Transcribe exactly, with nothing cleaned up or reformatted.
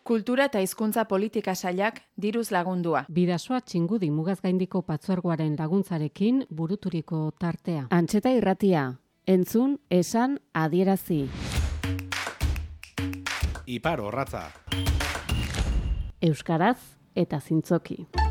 Kultura eta hizkuntza politika sailak diruz lagundua. Bidasoa Txingudi Mugazgaindiko Patzuergoaren laguntzarekin buruturiko tartea. Antxeta irratia, entzun, esan, adierazi. Ipar Orratza. Euskaraz eta zintzoki.